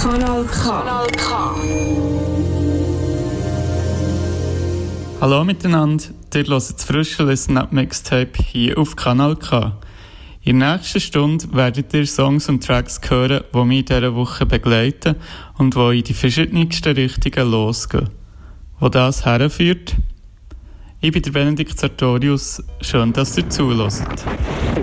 Kanal K. Hallo miteinander, ihr hört das frische Listen-Up-Mixtape hier auf Kanal K. In der nächsten Stunde werdet ihr Songs und Tracks hören, die mich in dieser Woche begleiten und die in die verschiedensten Richtungen losgehen. Wo das herführt? Ich bin der Benedikt Sartorius. Schön, dass ihr zuhört.